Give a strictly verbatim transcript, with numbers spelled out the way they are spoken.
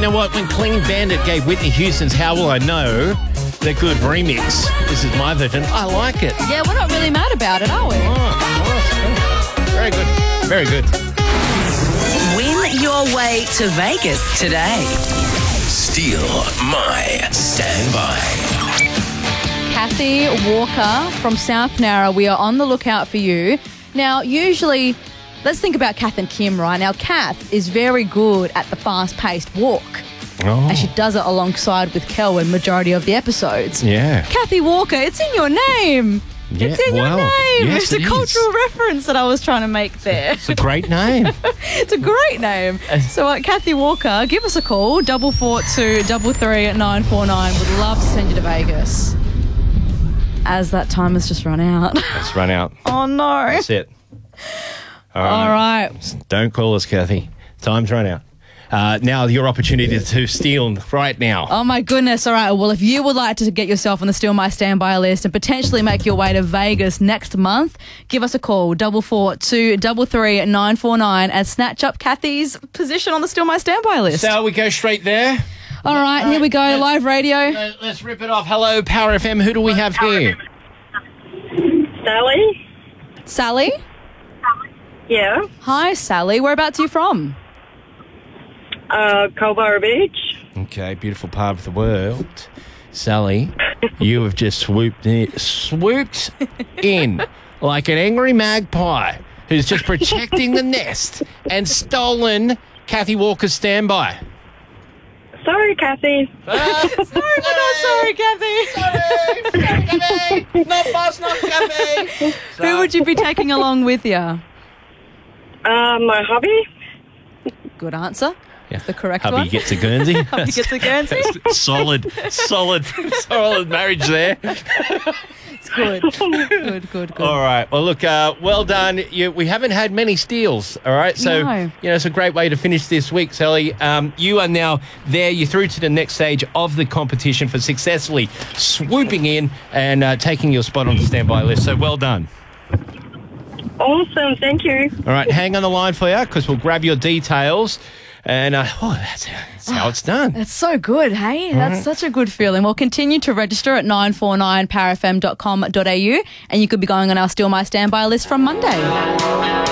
know what? When Clean Bandit gave Whitney Houston's How Will I Know the good remix, this is my version, I like it. Yeah, we're not really mad about it, are we? Oh, nice. Very good. Very good. Win your way to Vegas today. Steal My Standby. Kathy Walker from South Nara, we are on the lookout for you. Now, usually, let's think about Kath and Kim, right? Now, Kath is very good at the fast-paced walk. Oh. And she does it alongside with Kel in majority of the episodes. Yeah. Kathy Walker, it's in your name. Yeah, It's in well, your name. yes, it's a it is. cultural reference that I was trying to make there. It's a great name. It's a great name. So, uh, Kathy Walker, give us a call, double four two double three nine four nine. Would love to send you to Vegas. As that time has just run out. Let's run out. Oh no! That's it. All right. All right. Don't call us, Kathy. Time's run out. Uh, now your opportunity to steal right now. Oh my goodness! All right. Well, if you would like to get yourself on the Steal My Standby list and potentially make your way to Vegas next month, give us a call, double four two double three nine four nine, and snatch up Kathy's position on the Steal My Standby list. So we go straight there. All right, here we go. let's- Live radio. Uh, Let's rip it off. Hello, Power F M. Who do we have here? Sally? Sally. Yeah. Hi, Sally. Whereabouts are you from? Uh, Culborough Beach. Okay, beautiful part of the world. Sally, you have just swooped in, swooped in like an angry magpie who's just protecting the nest and stolen Kathy Walker's standby. Sorry, Kathy. Ah, Sorry, but not sorry, Kathy. sorry, sorry, Kathy. Not boss, not Kathy. Who would you be taking along with you? Uh, my hubby. Good answer. Yeah. The correct Hubby one. gets a Guernsey. Hubby gets a Guernsey. solid, solid, solid marriage there. It's good. Good, good, good. All right. Well, look, uh, well done. You, we haven't had many steals, all right? So, No. you know, it's a great way to finish this week, Sally. Um, you are now there. You're through to the next stage of the competition for successfully swooping in and uh, taking your spot on the standby list. So, well done. Awesome. Thank you. All right. Hang on the line for you because we'll grab your details. And, uh, oh, that's, that's how it's done. That's so good, hey? That's such a good feeling. Well, continue to register at nine four nine power f m dot com dot a u and you could be going on our Steal My Standby list from Monday.